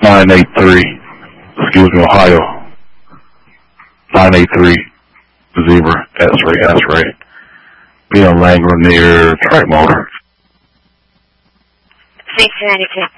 983, excuse me, Ohio. 983, Zebra, X-ray. Be on Langro near Track Motor. Cincinnati,